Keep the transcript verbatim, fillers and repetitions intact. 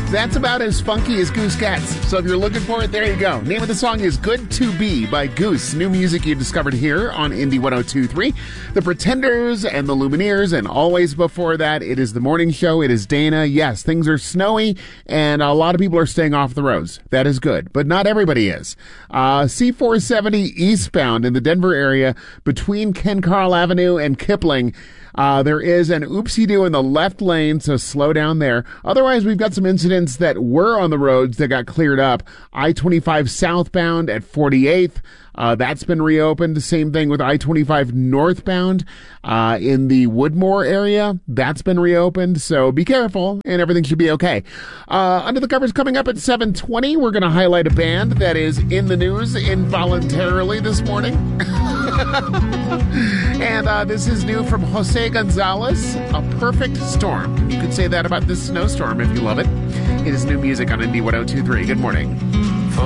That's about as funky as Goose gets. So if you're looking for it, there you go. Name of the song is Good to Be by Goose. New music you discovered here on Indie one oh two point three. The Pretenders and the Lumineers, and always before that, it is The Morning Show. It is Dana. Yes, things are snowy, and a lot of people are staying off the roads. That is good, but not everybody is. Uh, C four seventy eastbound in the Denver area between Ken Carl Avenue and Kipling. Uh, there is an oopsie-doo in the left lane, so slow down there. Otherwise, we've got some incidents that were on the roads that got cleared up. I twenty-five southbound at forty-eighth. Uh, that's been reopened. Same thing with I twenty-five northbound uh, in the Woodmore area. That's been reopened, so be careful, and everything should be okay. Uh, Under the Covers coming up at seven twenty. We're going to highlight a band that is in the news involuntarily this morning. And uh, this is new from Jose Gonzalez, A Perfect Storm. You could say that about this snowstorm if you love it. It is new music on Indie one oh two point three. Good morning.